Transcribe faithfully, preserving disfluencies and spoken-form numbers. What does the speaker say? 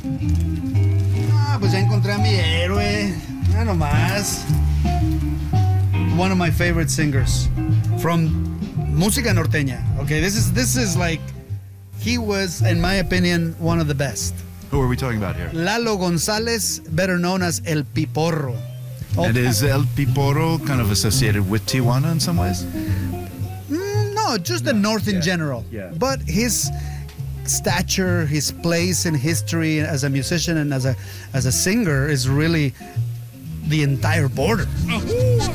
Ah, pues ya encontré a mi héroe. Ya nomás. One of my favorite singers from música norteña. Okay, this is this is like he was, in my opinion, one of the best. Who are we talking about here? Lalo González, better known as El Piporro. And is El Piporro kind of associated with Tijuana in some ways? Mm, no, just the North in Yeah. general. Yeah. But his stature, his place in history as a musician and as a as a singer is really the entire border.